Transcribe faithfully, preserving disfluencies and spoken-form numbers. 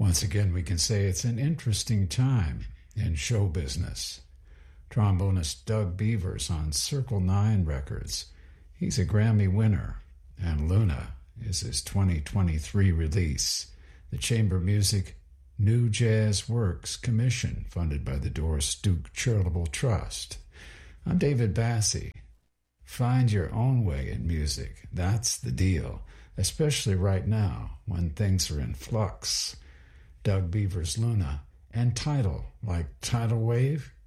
Once again, we can say it's an interesting time in show business. Trombonist Doug Beavers on Circle Nine Records. He's a Grammy winner, and Luna is his twenty twenty-three release. The Chamber Music New Jazz Works Commission, funded by the Doris Duke Charitable Trust. I'm David Bassi. Find your own way in music. That's the deal, especially right now when things are in flux. Doug Beavers' Luna, and Tidal, like tidal wave,